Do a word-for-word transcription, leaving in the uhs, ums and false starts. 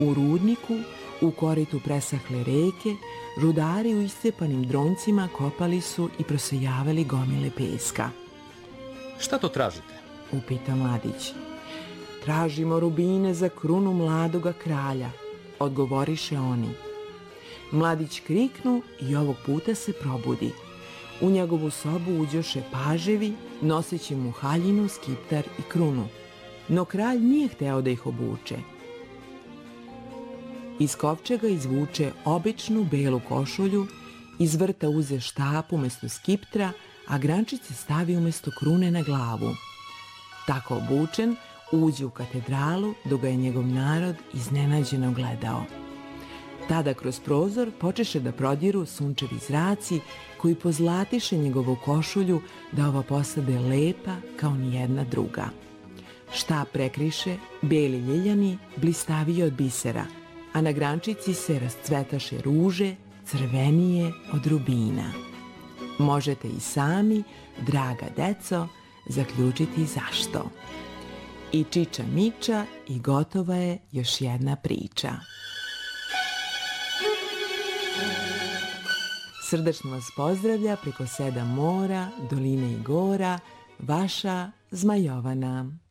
U rudniku, u koritu presahle reke, rudari u iscepanim dronjcima kopali su i prosejavali gomile peska. Šta to tražite? Upita mladić. Tražimo rubine za krunu mladoga kralja, odgovoriše oni. Mladić kriknu i ovog puta se probudi. U njegovu sobu uđoše paževi, noseći mu haljinu, skiptar i krunu. No kralj nije hteo da ih obuče. Iz kovčega izvuče običnu belu košulju, iz vrta uze štap umjesto skiptra, a grančice stavi umjesto krune na glavu. Tako obučen, uđe u katedralu, dok ga je njegov narod iznenađeno gledao. Tada kroz prozor počeše da prodiru sunčevi zraci koji pozlatiše njegovu košulju da ova posade lepa kao nijedna druga. Štap prekriše beli ljiljani, blistavije od bisera, a na grančici se rascvetaše ruže, crvenije od rubina. Možete i sami, draga deco, zaključiti zašto. I čiča miča i gotova je još jedna priča. Srdačno vas pozdravlja preko sedam mora, doline i gora, vaša Zmajovana.